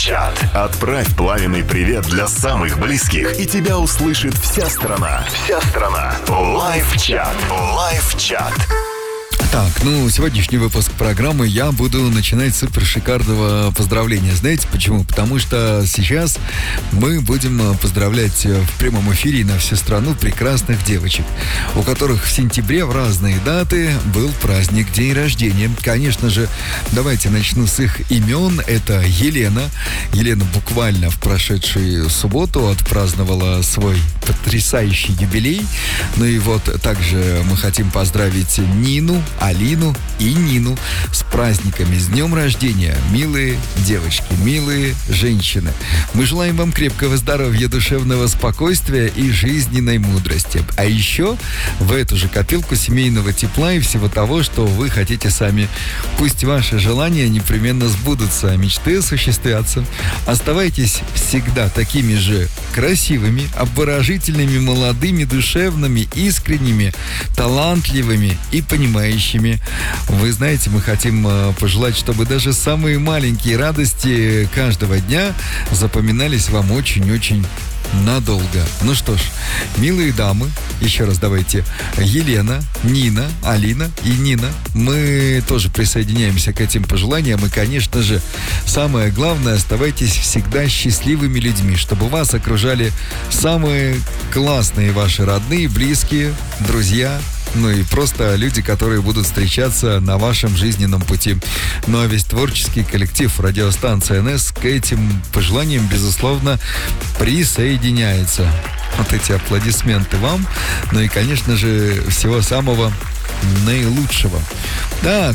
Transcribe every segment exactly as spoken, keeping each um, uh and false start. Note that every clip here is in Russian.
Лайв-чат. Отправь пламенный привет для самых близких, и тебя услышит вся страна. Вся страна. Лайв-чат. Лайв-чат. Так, ну, сегодняшний выпуск программы я буду начинать с супер шикарного поздравления. Знаете почему? Потому что сейчас мы будем поздравлять в прямом эфире на всю страну прекрасных девочек, у которых в сентябре в разные даты был праздник, день рождения. Конечно же, давайте начну с их имен. Это Елена. Елена буквально в прошедшую субботу отпраздновала свой потрясающий юбилей. Ну и вот также мы хотим поздравить Нину, Алину и Нину с праздниками, с днем рождения, милые девочки, милые женщины. Мы желаем вам крепкого здоровья, душевного спокойствия и жизненной мудрости. А еще в эту же копилку семейного тепла и всего того, что вы хотите сами. Пусть ваши желания непременно сбудутся, а мечты осуществятся. Оставайтесь всегда такими же красивыми, обворожительными, молодыми, душевными, искренними, талантливыми и понимающими. Вы знаете, мы хотим пожелать, чтобы даже самые маленькие радости каждого дня запоминались вам очень-очень надолго. Ну что ж, милые дамы, еще раз давайте, Елена, Нина, Алина и Нина, мы тоже присоединяемся к этим пожеланиям. И, конечно же, самое главное, оставайтесь всегда счастливыми людьми, чтобы вас окружали самые классные ваши родные, близкие, друзья, ну и просто люди, которые будут встречаться на вашем жизненном пути. Ну а весь творческий коллектив радиостанции эн эс к этим пожеланиям, безусловно, присоединяется. Вот эти аплодисменты вам. Ну и, конечно же, всего самого наилучшего. Так,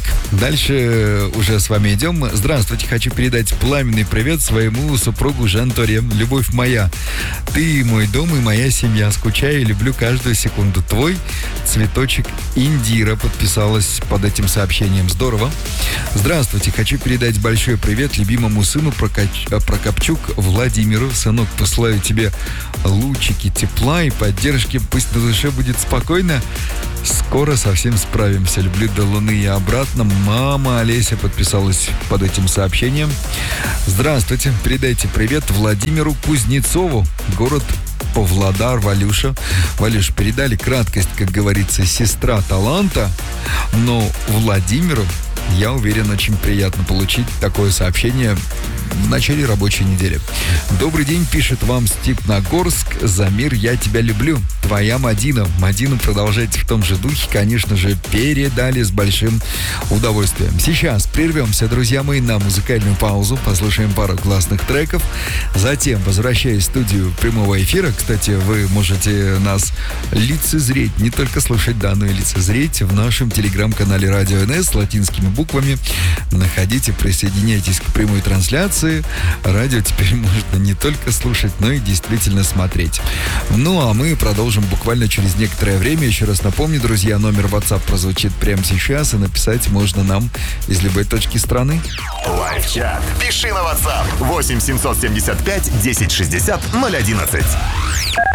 дальше уже с вами идем. Здравствуйте, хочу передать пламенный привет своему супругу Жан-Торе. Любовь моя, ты мой дом и моя семья. Скучаю и люблю каждую секунду. Твой цветочек Индира подписалась под этим сообщением. Здорово. Здравствуйте, хочу передать большой привет любимому сыну Прокач... Прокопчук Владимиру. Сынок, посылаю тебе лучики тепла и поддержки. Пусть на душе будет спокойно. Скоро совсем справимся. Люблю до луны и обратно. Мама Олеся подписалась под этим сообщением. Здравствуйте. Передайте привет Владимиру Кузнецову. Город Павлодар, Валюша. Валюш, передали краткость, как говорится, сестра таланта. Но Владимиру, я уверен, очень приятно получить такое сообщение в начале рабочей недели. Добрый день, пишет вам Степногорск. Замир, я тебя люблю. Твоя Мадина. Мадину продолжайте в том же духе, конечно же, передали с большим удовольствием. Сейчас прервемся, друзья мои, на музыкальную паузу, послушаем пару классных треков. Затем, возвращаясь в студию прямого эфира, кстати, вы можете нас лицезреть, не только слушать, да, но и лицезреть в нашем телеграм-канале Радио эн эс с латинскими буквами. Находите, присоединяйтесь к прямой трансляции. Радио теперь можно не только слушать, но и действительно смотреть. Ну, а мы продолжим буквально через некоторое время. Еще раз напомню, друзья, номер WhatsApp прозвучит прямо сейчас, и написать можно нам из любой точки страны. Лайв-чат. Пиши на WhatsApp восемь семьсот семьдесят пять десять шестьдесят ноль одиннадцать.